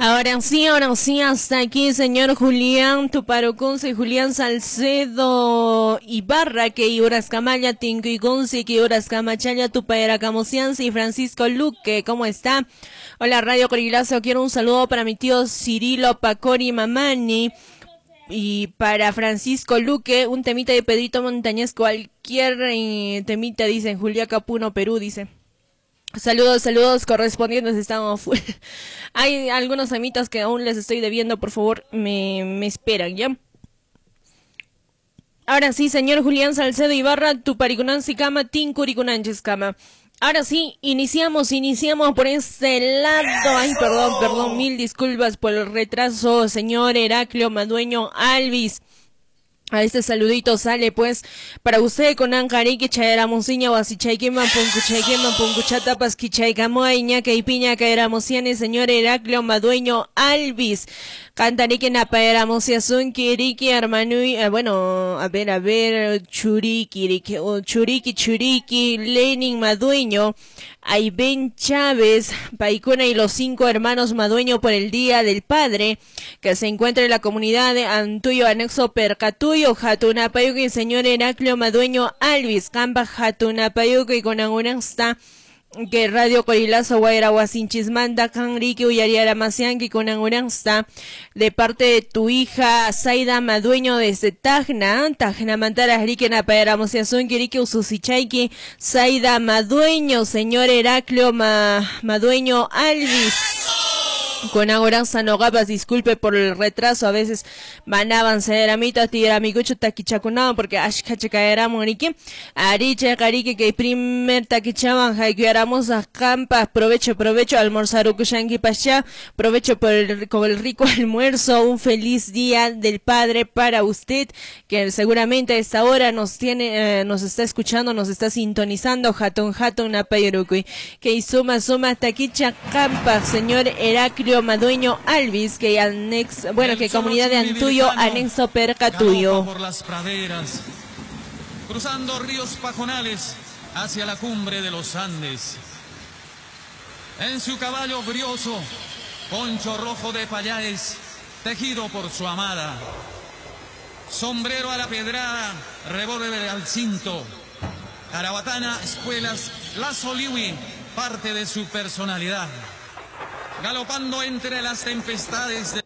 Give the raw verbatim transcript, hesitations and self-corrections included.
Ahora sí, ahora sí, hasta aquí, señor Julián Tuparoconce, Julián Salcedo Ibarra, que Iuras Camaya, Tinco y Gonce, que Iuras Camachaya, Tupaera Camocianza y Francisco Luque, ¿cómo está? Hola, Radio Corilazo, quiero un saludo para mi tío Cirilo Pacori Mamani y para Francisco Luque, un temita de Pedrito Montañez, cualquier eh, temita, dicen Julián Capuno, Perú, dice. Saludos, saludos correspondientes, estamos full. Hay algunos amitos que aún les estoy debiendo, por favor, me, me esperan, ¿ya? Ahora sí, señor Julián Salcedo Ibarra, tu paricunansi cama, tin curicunanches cama. Ahora sí, iniciamos, iniciamos por este lado. Ay, perdón, perdón, mil disculpas por el retraso, señor Heraclio Madueño Alvis. A este saludito sale pues para usted con Ancari que chaera monsiña o así chaiquema puncuchaiquema puncuchata pasquichaicamoaña que piña que éramos cianes señor Heraclio Madueño Alvis. Cantarique napaéramos y azun kiriki hermanui, eh, bueno, a ver, a ver, churiki, o churiki, churiki, Lenin Madueño, Ayben Chávez, Paicuna y los cinco hermanos Madueño por el Día del Padre, que se encuentra en la comunidad de Antuyo, anexo Percatuyo, Jatunapayuki, señor Heraclio Madueño Alvis, Campa Jatunapayuki, con Anguransta, que Radio Corilazo Guaira Guasinchismanda Canrique Uyariara Masianqui con Anguransta, de parte de tu hija Zaida Madueño desde Tacna, Tacna Mantara Rique Napayaramos y Azun Kiriki Ususichaiki, Zaida Madueño, señor Heraclio Ma, Madueño Alvis. Con Agoranza Nogabas, disculpe por el retraso, a veces manaban ceramita, tiramigucho taquichacunado, porque ashkache caerá morique, ariche carique que primer taquichaban, jaiquiáramos a campas, provecho, provecho, almorzar ukushanki pasha, provecho por el, con el rico almuerzo, un feliz día del padre para usted, que seguramente a esta hora nos tiene, eh, nos está escuchando, nos está sintonizando, jatón, jatón, napayurukui, que suma, suma, taquicha campas, señor Heraclio Madueño Alvis, que anex, bueno, que comunidad de Antuyo, anexo Percatuyo. Por las praderas, cruzando ríos pajonales hacia la cumbre de los Andes. En su caballo brioso, poncho rojo de payares, tejido por su amada. Sombrero a la pedrada, revólver al cinto. Carabatana, espuelas, lazo liwi, parte de su personalidad. Galopando entre las tempestades de